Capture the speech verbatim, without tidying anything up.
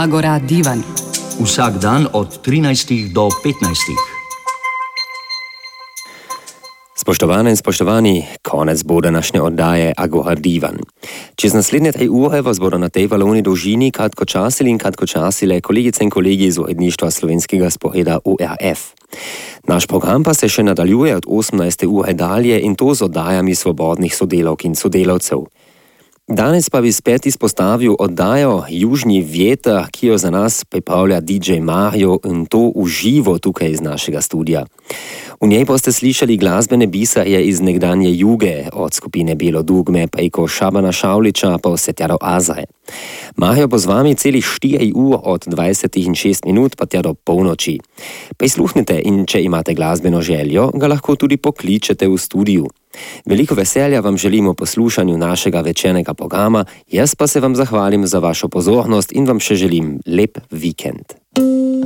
Agora Divan. Vsak dan od trinajstih do petnajstih. Spoštovane in spoštovani, konec bo današnje oddaje Agora Divan. Čez naslednje tri ure vas bodo na tej valovni dolžini kratkočasili in kratkočasile kolegice in kolegi iz uredništva slovenskega sporeda U R F. Naš program pa se še nadaljuje od osemnajste ure dalje in to z oddajami svobodnih sodelavk in sodelavcev. Danes pa bi spet izpostavil oddajo Južni vjeter, ki jo za nas pripravlja D J Mario in to v živo tukaj iz našega studia. V njej boste slišali glasbene bisarje iz nekdanje Juge, od skupine Bijelo dugme preko Šabana Šavliča pa vse tja do Azre. Mario bo z vami celih štiri ur od dvajset in šest minut pa tja do polnoči. Prisluhnite in če imate glasbeno željo, ga lahko tudi pokličete v studiu. Veliko veselja vam želimo poslušanju našega večernega programa, jaz pa se vam zahvalim za vašo pozornost in vam še želim lep vikend.